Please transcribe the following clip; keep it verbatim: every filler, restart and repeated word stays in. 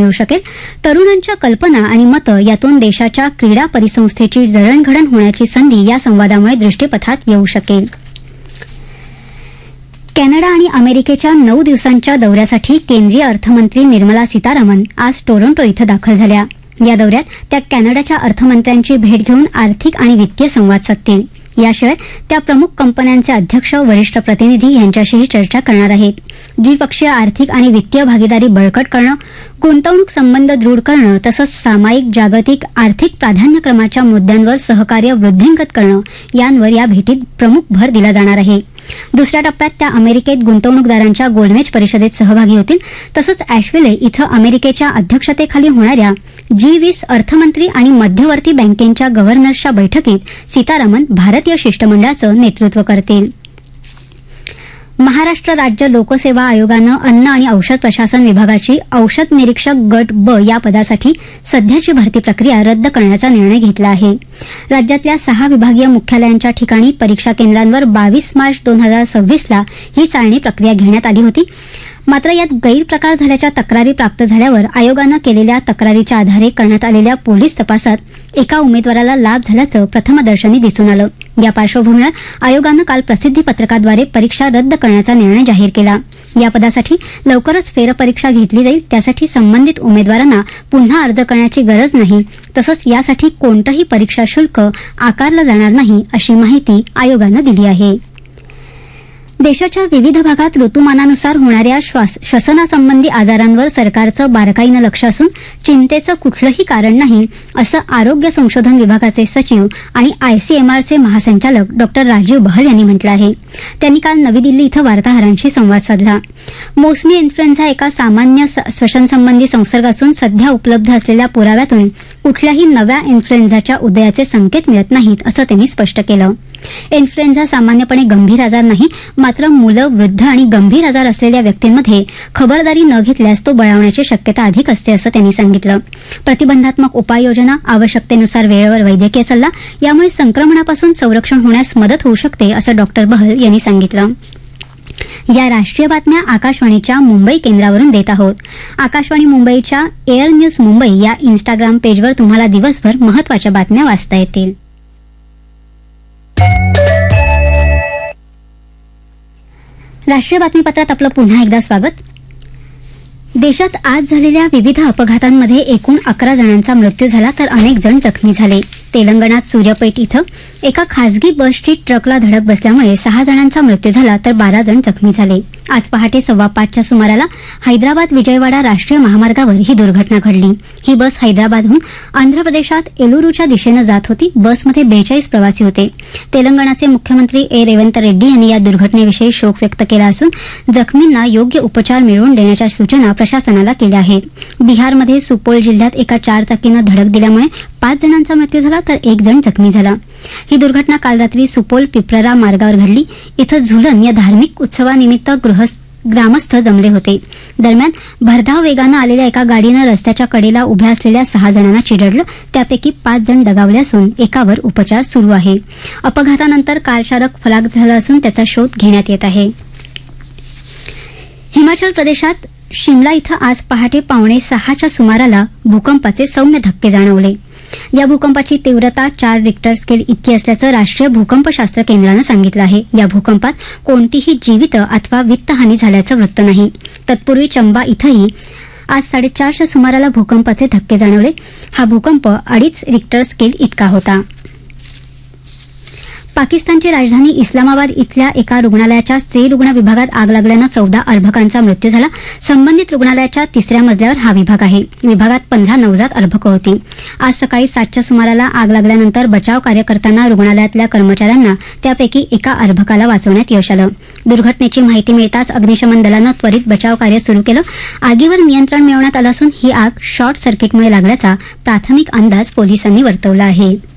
मिळू शकेल. तरुणांच्या कल्पना आणि मतं यातून देशाच्या क्रीडा परिसंस्थेची जडणघडण होण्याची संधी या संवादामुळे दृष्टीपथात येऊ शकेल. कॅनडा आणि अमेरिकेच्या नऊ दिवसांच्या दौऱ्यासाठी केंद्रीय अर्थमंत्री निर्मला सीतारामन आज टोरंटो इथं दाखल झाल्या. या दौऱ्यात त्या कॅनडाच्या अर्थमंत्र्यांची भेट घेऊन आर्थिक आणि वित्तीय संवाद साधतील. याशिवाय त्या प्रमुख कंपन्यांचे अध्यक्ष, वरिष्ठ प्रतिनिधी यांच्याशीही चर्चा करणार आहेत. द्विपक्षीय आर्थिक आणि वित्तीय भागीदारी बळकट करणं, गुंतवणूक संबंध दृढ करणं तसंच सामायिक जागतिक आर्थिक प्राधान्यक्रमाच्या मुद्द्यांवर सहकार्य वृद्धिंगत करणं यांवर या भेटीत प्रमुख भर दिला जाणार आहे. दुसऱ्या टप्प्यात त्या अमेरिकेत गुंतवणूकदारांच्या गोलमेज परिषदेत सहभागी होतील. तसंच ॲशविले इथं अमेरिकेच्या अध्यक्षतेखाली होणाऱ्या जी वीस अर्थमंत्री आणि मध्यवर्ती बँकेच्या गव्हर्नर्सच्या बैठकीत सीतारामन भारतीय शिष्टमंडळाचं नेतृत्व करतील. महाराष्ट्र राज्य लोकसेवा आयोगानं अन्न आणि औषध प्रशासन विभागाची औषध निरीक्षक गट ब या पदासाठी सध्याची भरती प्रक्रिया रद्द करण्याचा निर्णय घेतला आहे. राज्यातल्या सहा विभागीय मुख्यालयांच्या ठिकाणी परीक्षा केंद्रांवर बावीस मार्च दोन हजार सव्वीसला ही चाळणी प्रक्रिया घेण्यात आली होती. मात्र यात गैरप्रकार झाल्याच्या तक्रारी प्राप्त झाल्यावर आयोगानं केलेल्या तक्रारीच्या आधारे करण्यात आलेल्या पोलीस तपासात एका उमेदवाराला लाभ झाल्याचं प्रथमदर्शनी दिसून आलं. या पार्श्वभूमीवर आयोगानं काल प्रसिद्धी पत्रकाद्वारे परीक्षा रद्द करण्याचा निर्णय जाहीर केला. या पदासाठी लवकरच फेरपरीक्षा घेतली जाईल. त्यासाठी संबंधित उमेदवारांना पुन्हा अर्ज करण्याची गरज नाही. तसंच यासाठी कोणतंही परीक्षा शुल्क आकारलं जाणार नाही अशी माहिती आयोगानं दिली आहे. देशाच्या विविध भागात ऋतुमानानुसार होणाऱ्या श्वसनासंबंधी आजारांवर सरकारचं बारकाईनं लक्ष असून चिंतेचं कुठलंही कारण नाही असं आरोग्य संशोधन विभागाचे सचिव आणि आयसीएमआरचे महासंचालक डॉक्टर राजीव बहल यांनी म्हटलं आहे. त्यांनी काल नवी दिल्ली इथं वार्ताहरांशी संवाद साधला. मोसमी इन्फ्लुएन्झा एका सामान्य श्वसनसंबंधी संसर्ग असून सध्या उपलब्ध असलेल्या पुराव्यातून कुठल्याही नव्या इन्फ्लुएन्झाच्या उदयाचे संकेत मिळत नाहीत असं त्यांनी स्पष्ट केलं. इन्फ्लुएन्झा सामान्यपणे गंभीर आजार नाही, मात्र मुलं, वृद्ध आणि गंभीर आजार असलेल्या व्यक्तींमध्ये खबरदारी न घेतल्यास तो बळावण्याची शक्यता अधिक असते असं त्यांनी सांगितलं. प्रतिबंधात्मक उपाययोजना, आवश्यकतेनुसार वेळेवर वैद्यकीय सल्ला यामुळे संक्रमणापासून संरक्षण होण्यास मदत होऊ शकते असं डॉक्टर बहल यांनी सांगितलं. या राष्ट्रीय बातम्या आकाशवाणीच्या मुंबई केंद्रावरून देत आहोत. आकाशवाणी मुंबईच्या एअर न्यूज मुंबई या इन्स्टाग्राम पेजवर तुम्हाला दिवसभर महत्त्वाच्या बातम्या वाचता येतील. राष्ट्रीय बातमीपत्रात आपलं पुन्हा एकदा स्वागत. देशात आज झालेल्या विविध अपघातांमध्ये एकूण अकरा जणांचा मृत्यू झाला तर अनेक जण जखमी झाले. तेलंगणात सूर्यापेट इथं एका खासगी बसची ट्रकला धडक बसल्यामुळे सहा जणांचा मृत्यू झाला तर बारा जण जखमी झाले. आज पहाटे सव्वा पाचच्या सुमाराला हैदराबाद विजयवाडा राष्ट्रीय महामार्गावर ही दुर्घटना घडली. ही बस हैदराबादहून आंध्र प्रदेशात एलुरूच्या दिशेनं जात होती. बसमध्ये बेचाळीस प्रवासी होते. तेलंगणाचे मुख्यमंत्री ए रेवंत रेड्डी यांनी या दुर्घटनेविषयी शोक व्यक्त केला असून जखमींना योग्य उपचार मिळवून देण्याच्या सूचना प्रशासनाला केल्या आहेत. बिहारमध्ये सुपोल जिल्ह्यात एका चारचाकीनं धडक दिल्यामुळे पाच जणांचा मृत्यू झाला तर एक जण जखमी झाला. ही दुर्घटना काल रात्री सुपोल पिपररा मार्गावर घडली. इथं झुलन या धार्मिक उत्सवानिमित्त ग्रामस्थ जमले होते. दरम्यान भरधाव वेगानं आलेल्या एका गाडीनं रस्त्याच्या कडेला उभ्या असलेल्या सहा जणांना चिरडलं. त्यापैकी पाच जण दगावले असून एकावर उपचार सुरू आहे. अपघातानंतर कारचालक फरार झाला असून त्याचा शोध घेण्यात येत आहे. हिमाचल प्रदेशात शिमला इथं आज पहाटे पावणे सहाच्या सुमाराला भूकंपाचे सौम्य धक्के जाणवले. या भूकंपाची तीव्रता चार रिक्टर स्केल इतकी असल्याचं राष्ट्रीय भूकंपशास्त्र केंद्रानं सांगितलं आहे. या भूकंपात कोणतीही जीवित अथवा वित्तहानी झाल्याचं वृत्त नाही. तत्पूर्वी चंबा इथंही आज साडेचारच्या सुमाराला भूकंपाचे धक्के जाणवले. हा भूकंप अडीच रिक्टर स्केल इतका होता. पाकिस्तानची राजधानी इस्लामाबाद इथल्या एका रुग्णालयाच्या स्त्री रुग्ण विभागात आग लागल्यानं चौदा अर्भकांचा मृत्यू झाला. संबंधित रुग्णालयाच्या तिसऱ्या मजल्यावर हा विभाग आहे. विभागात पंधरा नवजात अर्भकं होती. आज सकाळी सातच्या सुमाराला आग लागल्यानंतर बचाव कार्य करताना रुग्णालयातल्या कर्मचाऱ्यांना त्यापैकी एका अर्भकाला वाचवण्यात यश आलं. दुर्घटनेची माहिती मिळताच अग्निशमन दलानं त्वरित बचाव कार्य सुरू केलं. आगीवर नियंत्रण मिळवण्यात आलं असून ही आग शॉर्ट सर्किटमुळे लागल्याचा प्राथमिक अंदाज पोलिसांनी वर्तवला आहे.